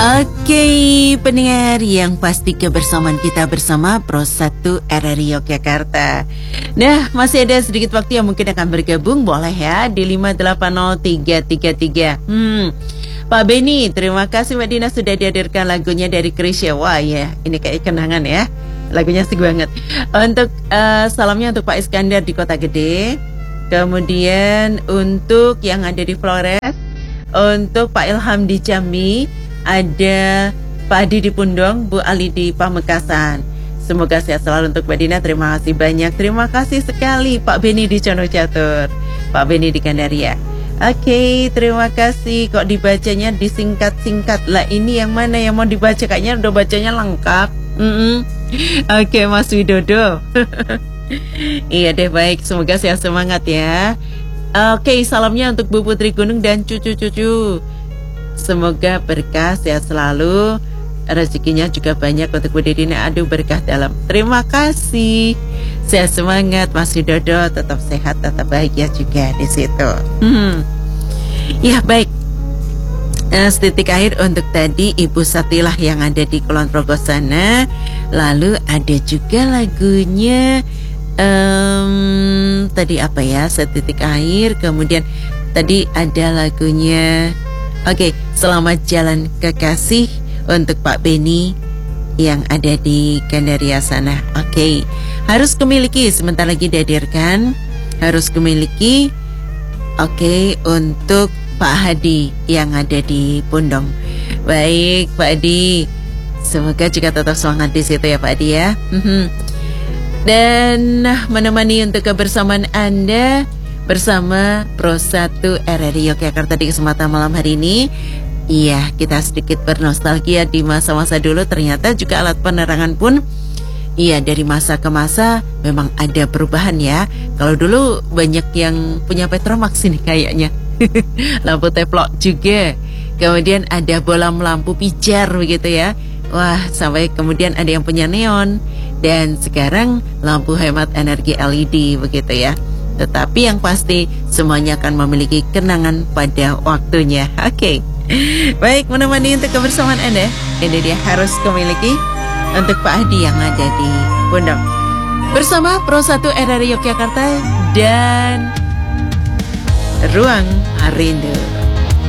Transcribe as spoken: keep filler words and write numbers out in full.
Oke, pendengar yang pasti kebersamaan kita bersama Pro satu R R I Yogyakarta. Nah, masih ada sedikit waktu yang mungkin akan bergabung, boleh ya di lima delapan nol tiga tiga tiga. Hmm, Pak Beni, terima kasih Mbak Dina sudah dihadirkan lagunya dari Krisya. Wah ya, ini kayak kenangan ya. Lagunya asik banget. Untuk uh, salamnya untuk Pak Iskandar di Kota Gede. Kemudian untuk yang ada di Flores, untuk Pak Ilham di Jambi, ada Pak Adi di Pundong, Bu Ali di Pamekasan. Semoga sehat selalu untuk Mbak Dina. Terima kasih banyak. Terima kasih sekali Pak Beni di Cono Catur, Pak Beni di Gandaria. Oke, terima kasih. Kok dibacanya disingkat-singkat lah, ini yang mana yang mau dibaca? Kayaknya udah bacanya lengkap. Mm -mm. Oke, Mas Widodo. Iya deh, baik. Semoga sehat semangat ya. Oke, salamnya untuk Bu Putri Gunung dan cucu-cucu. Semoga berkah, sehat selalu. Rezekinya juga banyak untuk Bu Dina. Aduh, berkah dalam. Terima kasih. Sehat semangat Mas Widodo. Tetap sehat, tetap bahagia juga di situ. Hmm. Ya, baik. Nah, setitik akhir untuk tadi Ibu Satilah yang ada di Kulon Progo sana. Lalu ada juga lagunya um, tadi apa ya, setitik akhir. Kemudian tadi ada lagunya oke, Selamat Jalan Kekasih untuk Pak Beni yang ada di Gandaria sana. Oke, harus kumiliki sebentar lagi dihadirkan. Harus kumiliki. Oke, untuk Pak Hadi yang ada di Pundong. Baik, Pak Hadi. Semoga juga tetap semangat di situ ya Pak Hadi ya. Dan menemani untuk kebersamaan Anda bersama Pro satu R R I Yogyakarta di kesempatan malam hari ini. Iya, kita sedikit bernostalgia di masa-masa dulu. Ternyata juga alat penerangan pun, iya, dari masa ke masa memang ada perubahan ya. Kalau dulu banyak yang punya Petromax ini kayaknya. Lampu teplok juga. Kemudian ada bolam lampu pijar begitu ya. Wah, sampai kemudian ada yang punya neon. Dan sekarang lampu hemat energi L E D begitu ya. Tetapi yang pasti semuanya akan memiliki kenangan pada waktunya. Oke, baik, menemani untuk kebersamaan Anda. Ini dia Harus Kumiliki untuk Pak Hadi yang ada di Pundong. Bersama Pro satu R R I Yogyakarta dan Ruang Rindu.